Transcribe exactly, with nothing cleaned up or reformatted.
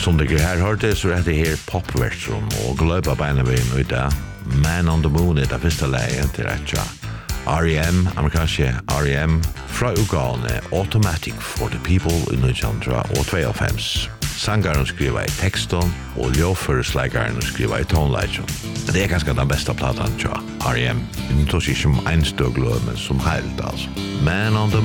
Som det här hörde så är det här popversion och glöpa beina vi nu idag. Man on the Moon är det första läget till rätt. R E M, amerikanske R E M, fra utgående Automatic for the People i nittonhundratvåogfem. Sangaren skriver i texten och ljåföresläggaren skriver i tonleitjon. Det är ganska den bästa platan, tror jag. R E M. Det är inte som en støglø, men som helt, alltså. Man on the